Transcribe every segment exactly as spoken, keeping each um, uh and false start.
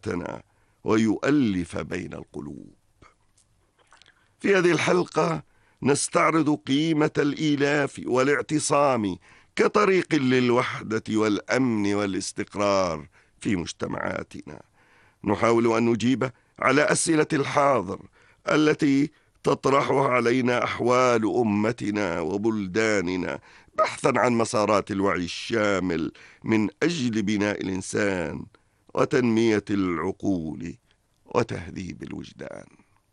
أمتنا ويؤلف بين القلوب. في هذه الحلقة نستعرض قيمة الإيلاف والاعتصام كطريق للوحدة والأمن والاستقرار في مجتمعاتنا. نحاول أن نجيب على أسئلة الحاضر التي تطرحها علينا أحوال أمتنا وبلداننا، بحثا عن مسارات الوعي الشامل من أجل بناء الإنسان وتنمية العقول وتهذيب الوجدان.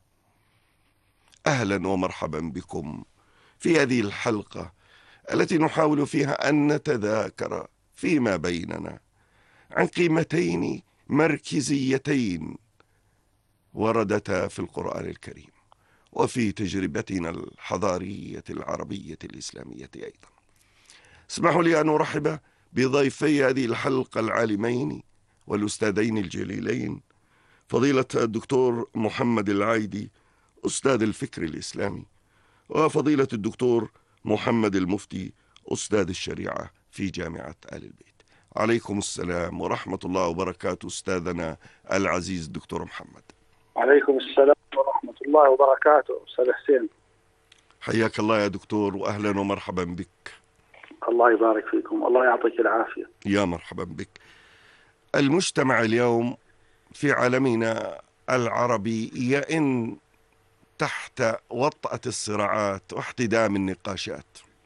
أهلا ومرحبا بكم في هذه الحلقة التي نحاول فيها أن نتذاكر فيما بيننا عن قيمتين مركزيتين وردتا في القرآن الكريم وفي تجربتنا الحضارية العربية الإسلامية أيضا. اسمحوا لي أن أرحب بضيفي هذه الحلقة العالمين والأستاذين الجليلين، فضيلة الدكتور محمد العايدي أستاذ الفكر الإسلامي، وفضيلة الدكتور محمد المفتي أستاذ الشريعة في جامعة آل البيت. عليكم السلام ورحمة الله وبركاته أستاذنا العزيز الدكتور محمد. عليكم السلام ورحمة الله وبركاته أستاذ حسين. حياك الله يا دكتور وأهلا ومرحبا بك. الله يبارك فيكم، الله يعطيك العافية. يا مرحبا بك. المجتمع اليوم في عالمنا العربي يئن تحت وطأة الصراعات واحتدام النقاشات.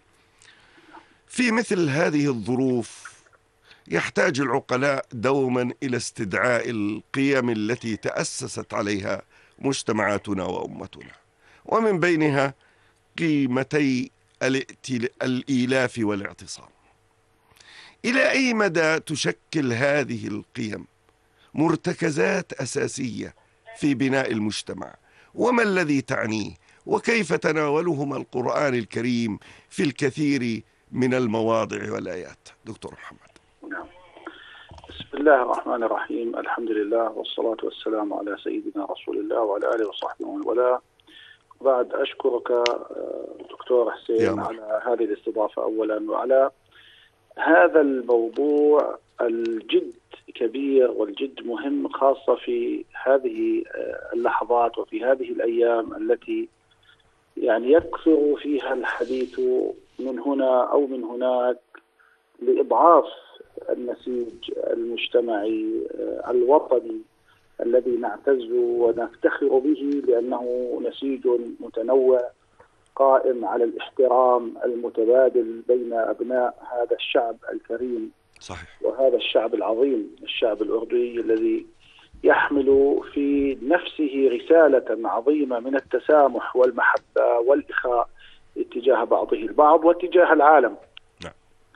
في مثل هذه الظروف يحتاج العقلاء دوما إلى استدعاء القيم التي تأسست عليها مجتمعاتنا وأمتنا، ومن بينها قيمتي الإيلاف والاعتصام. إلى أي مدى تشكل هذه القيم مرتكزات أساسية في بناء المجتمع، وما الذي تعنيه، وكيف تناولهما القرآن الكريم في الكثير من المواضع والآيات؟ دكتور محمد. نعم. بسم الله الرحمن الرحيم، الحمد لله والصلاة والسلام على سيدنا رسول الله وعلى آله وصحبه ومن والاه. بعد أشكرك دكتور حسين على هذه الاستضافة أولا، وعلى هذا الموضوع الجد كبير والجد مهم، خاصة في هذه اللحظات وفي هذه الأيام التي يعني يكثر فيها الحديث من هنا أو من هناك لإضعاف النسيج المجتمعي الوطني الذي نعتز ونفتخر به، لأنه نسيج متنوع قائم على الاحترام المتبادل بين أبناء هذا الشعب الكريم. صحيح. وهذا الشعب العظيم، الشعب الأردني الذي يحمل في نفسه رسالة عظيمة من التسامح والمحبة والإخاء اتجاه بعضه البعض واتجاه العالم. نعم.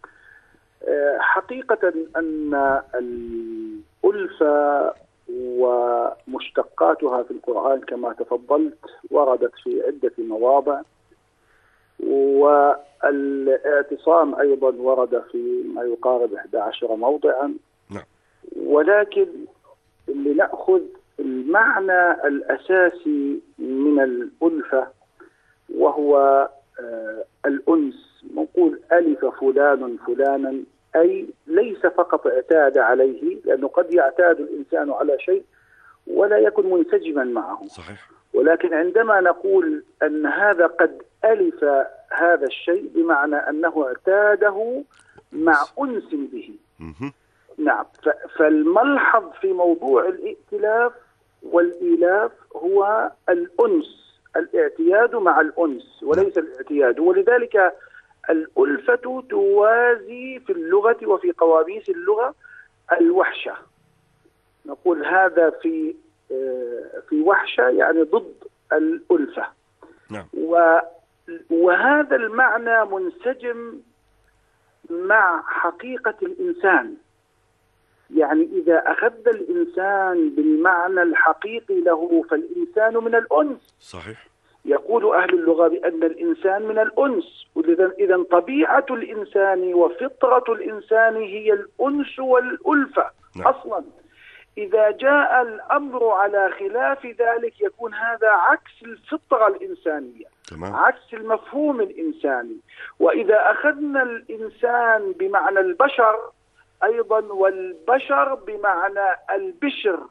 حقيقة أن الألفة ومشتقاتها في القرآن كما تفضلت وردت في عدة مواضع، والاعتصام أيضا ورد في ما يقارب إحدى عشرة موضعا. نعم. ولكن لنأخذ المعنى الأساسي من الألفة وهو آه الأنس. نقول ألف فلان فلانا، أي ليس فقط اعتاد عليه، لأنه قد يعتاد الإنسان على شيء ولا يكون منسجما معه. صحيح. ولكن عندما نقول أن هذا قد ألف هذا الشيء بمعنى أنه اعتاده مع أنس به. نعم. فالملحظ في موضوع الائتلاف والإيلاف هو الأنس، الاعتياد مع الأنس وليس الاعتياد. ولذلك الألفة توازي في اللغة وفي قواميس اللغة الوحشة. نقول هذا في في وحشة يعني ضد الألفة. نعم. وهذا المعنى منسجم مع حقيقة الإنسان. يعني إذا أخذ الإنسان بالمعنى الحقيقي له فالإنسان من الأنس. صحيح. يقول أهل اللغة بأن الإنسان من الأنس، إذن طبيعة الإنسان وفطرة الإنسان هي الأنس والألفة. نعم. أصلا إذا جاء الأمر على خلاف ذلك يكون هذا عكس الفطرة الإنسانية. تمام. عكس المفهوم الإنساني. وإذا أخذنا الإنسان بمعنى البشر أيضا، والبشر بمعنى البشر